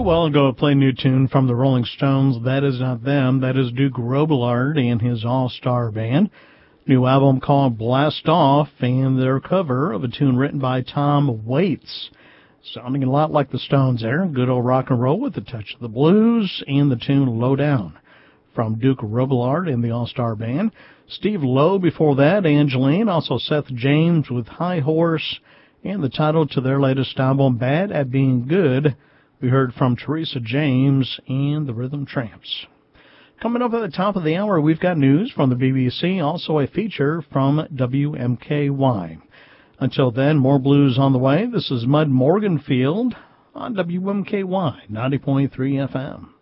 little while ago, I played a new tune from the Rolling Stones. That is not them. That is Duke Robillard and his all-star band. New album called Blast Off, and their cover of a tune written by Tom Waits. Sounding a lot like the Stones there. Good old rock and roll with a touch of the blues and the tune Low Down. From Duke Robillard and the all-star band. Steve Lowe before that, Angeline. Also Seth James with High Horse. And the title to their latest album, Bad at Being Good. We heard from Teresa James and the Rhythm Tramps. Coming up at the top of the hour, we've got news from the BBC, also a feature from WMKY. Until then, more blues on the way. This is Mud Morganfield on WMKY 90.3 FM.